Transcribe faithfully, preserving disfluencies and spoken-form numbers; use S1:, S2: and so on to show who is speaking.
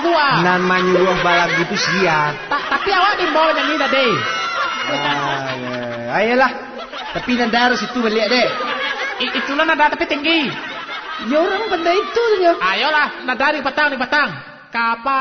S1: buah.
S2: Nan menyuruh balag itu siap.
S1: Ta tapi awak di bawah yang ini deh.
S2: Ah, ya. Ayolah. Tapi nada harus itu balik deh.
S1: I itulah nada tapi tinggi.
S2: Ya orang pandai itu ya.
S1: Ayolah, nada di petang di petang. Kapal